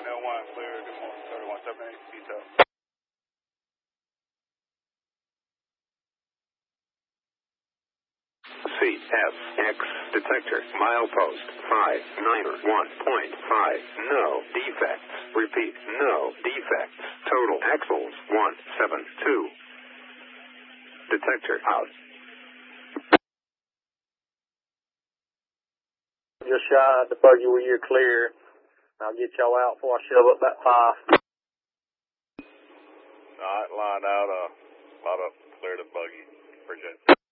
1L1, clear, good morning, 3178, detail. CSX detector, milepost 591.5, no defects. Repeat, no defects. Total axles 172. Detector out. Just shy of the buggy where you're clear. I'll get y'all out before I shove up that 5. Alright, line out, lot up, clear the buggy. Appreciate it.